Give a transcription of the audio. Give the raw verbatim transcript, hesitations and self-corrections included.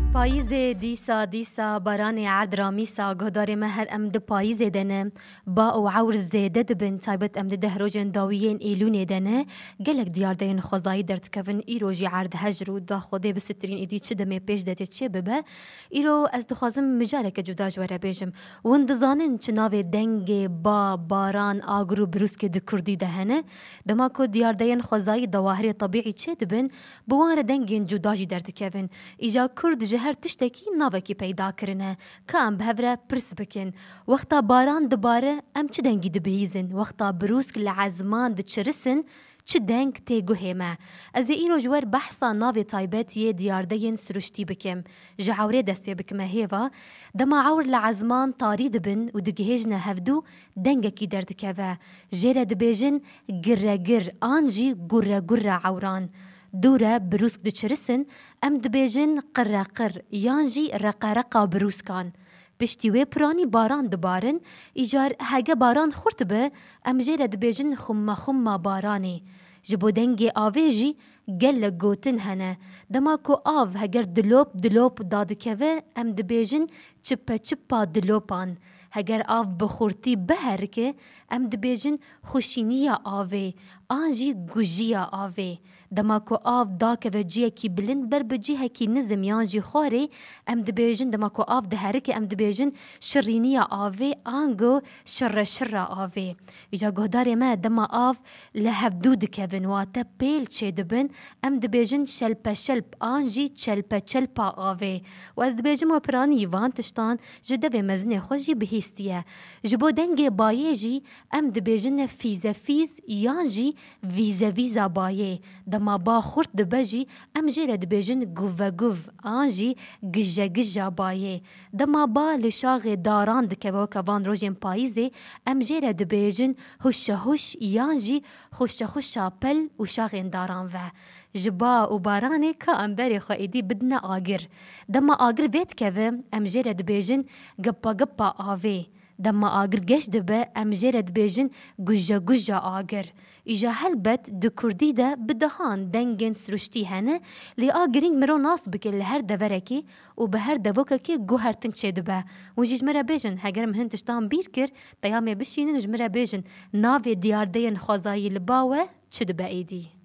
پاییزê dîsa dîsa baranê erd ramîsa guhdarê me her em di payîzê de ne ba û ewr zêde dibin taybet em di deh rojên dawiyên Êlûnê de ne gelek diyardeyên xwezayî derdikevin îro jî erd hejr û da Xwedê bisitirîn êdî çi demê pêş de tê çê bibe îro ez dixwazim micareke cuda ji we re bêjim hûn dizanin çi navê dengê ba baran agir û birûskê di Kurdî de hene dema ku diyardeyên xwezayî dawahirê tabîî çê dibin bi wan re dengên cuda jî derdikevin îja Kurd ji her tiştekî navekî peyda kirine ka em bi hev re pirs bikin wexta baran dibare em çi dengî dibihîzin wexta birûsk li ezman diçirisin çi deng tê guhê me ez ê îro ji wer behsa navê taybet yê diyardeyên siruştî bikim ji ewrê dest pê bikime hêva dema ewr li ezman tarî dibin û digihêjine hevdû dengekî derdikeve jê re dibêjin giregir an jî gure gure ewran دوره بروسک دچرسن ام دبیجن قرقر یان جی رقرقا بروسکان پشتی وی پرانی باران دبارن ایجار هگه باران خورد به ام جیره دبیجن خم خم بارانی جبو دنگی آوی جی گل گوتن هنه دما کو آو هگر دلوب دلوب دادکوه ام دبیجن چپا چپا دلوپان هگر آو بخورتی بهر که ام دبیجن خوشینیا آوی آنجی گوژیا آوی دما کو آو دا که جیه کی بلند بر بجیه کی نزم یانجی خواره ام دبیجن دما کو آو دهره که ام دبیجن شرینیا آوی آنگو شر شر آوی ایجا گهداری ما دما آو لحف دود که واتا پیل چه دبن ام دبیجن شلپ شلپ آنجی چلپ چلپا آوی و از دبیجن و پرانی یوان تشتان جده و مزنه خوشی بهیستیه جبو دنگ بایه جی ام دبیجن فیز فیز یانجی ویز ویزا بایه دما با خورد دبجی ام جیره دبیجن گوه گوه آنجی گجه گجه بایه دما با لشاغ داران دکه و کوان روژین پاییزه ام جیره دبیجن هوش هوش یانجی خوش خوش پل و شاغین داران و جبا و بارانه که ام بری خواهیدی بدن آگر دما آگر وید که ام جیره دبیجن گپا گپا آوه دما آگر گش دبه ام جیره دبیجن گجه گجه آگر ایجا هلبت دو کردی ده بدهان دنگن سروشتی هنه لی آگرینگ مرو ناس بکل لهر دورکی و به هر دوکه که گو هر تنگ چه دبه و جیج مرا بیجن هگرم هنتشتان بیر کر پیامی بشینن و جمرا بیجن ناوی دیاردین خوزایی لباوه چه دبه ایدی